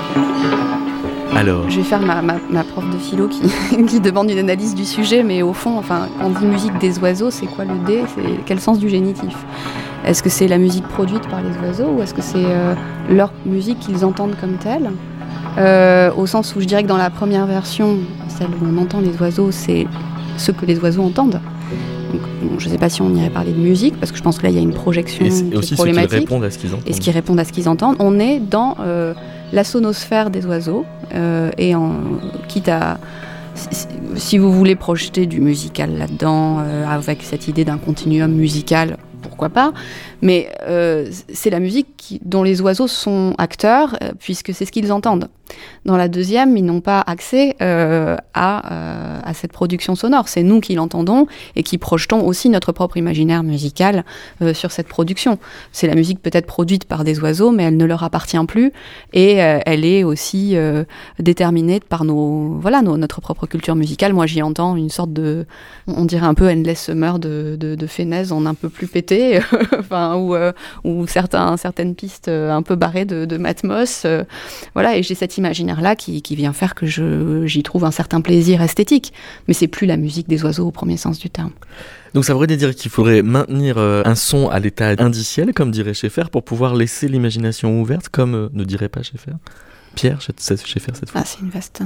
Alors, je vais faire ma prof de philo qui demande une analyse du sujet, mais au fond, enfin, quand on dit musique des oiseaux, c'est quoi le D ? C'est quel sens du génitif ? Est-ce que c'est la musique produite par les oiseaux ou est-ce que c'est leur musique qu'ils entendent comme telle ? Au sens où je dirais que dans la première version, celle où on entend les oiseaux, c'est ce que les oiseaux entendent. Donc, bon, je ne sais pas si on irait parler de musique, parce que je pense que là, il y a une projection qui est aussi problématique. Ceux qui répondent à ce qu'ils entendent. Et ce qui répondent à ce qu'ils entendent. On est dans la sonosphère des oiseaux, quitte à... Si vous voulez projeter du musical là-dedans, avec cette idée d'un continuum musical, pourquoi pas, mais c'est la musique dont les oiseaux sont acteurs, puisque c'est ce qu'ils entendent. Dans la deuxième, ils n'ont pas accès à cette production sonore. C'est nous qui l'entendons et qui projetons aussi notre propre imaginaire musical sur cette production. C'est la musique peut-être produite par des oiseaux, mais elle ne leur appartient plus et elle est aussi déterminée par notre propre culture musicale. Moi, j'y entends une sorte de, on dirait un peu Endless Summer de Fenez en un peu plus pété, enfin, ou certaines pistes un peu barrées de Matmos. Voilà, et j'ai cet imaginaire-là qui vient faire que j'y trouve un certain plaisir esthétique. Mais c'est plus la musique des oiseaux au premier sens du terme. Donc ça voudrait dire qu'il faudrait maintenir un son à l'état indiciel, comme dirait Schaeffer, pour pouvoir laisser l'imagination ouverte, comme ne dirait pas Schaeffer. Pierre, Schaeffer cette fois. Ah, c'est une vaste...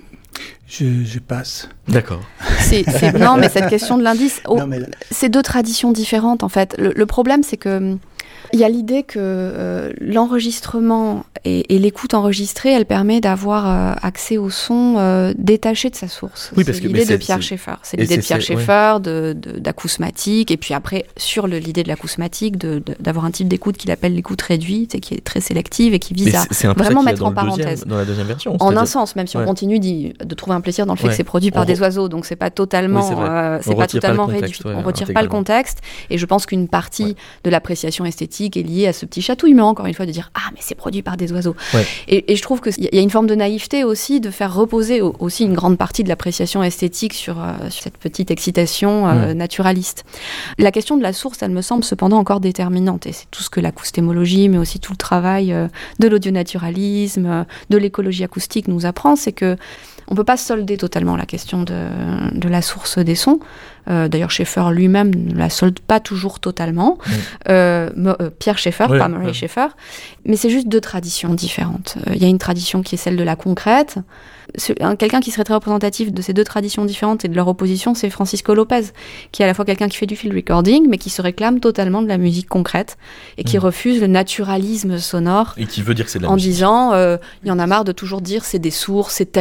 Je passe. D'accord. Non, mais cette question de l'indice, c'est deux traditions différentes en fait. Le problème, c'est que il y a l'idée que l'enregistrement et l'écoute enregistrée, elle permet d'avoir accès au son détaché de sa source. Oui, c'est l'idée de Pierre Schaeffer. C'est l'idée de Pierre Schaeffer, d'acousmatique, et puis après, sur l'idée de l'acousmatique, d'avoir un type d'écoute qu'il appelle l'écoute réduite, et qui est très sélective, et qui vise à vraiment mettre en parenthèse. Dans la deuxième version. En un sens, même si on continue de trouver un plaisir dans le fait que c'est produit par des oiseaux, donc c'est pas totalement, c'est pas totalement réduit. On retire pas le contexte, et je pense qu'une partie de l'appréciation esthétique est liée à ce petit chatouillement, encore une fois, de dire mais c'est produit par des oiseaux. Et je trouve qu'il y a une forme de naïveté aussi de faire reposer aussi une grande partie de l'appréciation esthétique sur cette petite excitation naturaliste. La question de la source, elle me semble cependant encore déterminante, et c'est tout ce que l'acoustémologie, mais aussi tout le travail de l'audionaturalisme, de l'écologie acoustique nous apprend, c'est que on ne peut pas solder totalement la question de la source des sons. D'ailleurs, Schaeffer lui-même ne la solde pas toujours totalement. Pierre Schaeffer, pas Murray Schaeffer. Mais c'est juste deux traditions différentes. Il y a une tradition qui est celle de la concrète. Quelqu'un qui serait très représentatif de ces deux traditions différentes et de leur opposition, c'est Francisco Lopez, qui est à la fois quelqu'un qui fait du field recording, mais qui se réclame totalement de la musique concrète et qui refuse le naturalisme sonore. Et qui veut dire que c'est de la musique. En disant, il y en a marre de toujours dire c'est des sourds, c'est tel